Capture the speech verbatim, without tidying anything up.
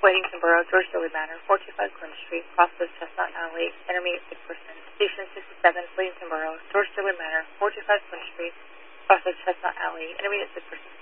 Weddington Borough, George Dilley Manor, four two five Glen Street, Crossroads Chestnut Alley, Intermediate Sick Person. Station sixty-seven, Weddington Borough, George Dilley Manor, four two five Glen Street, Crossroads Chestnut Alley, Intermediate Sick Person.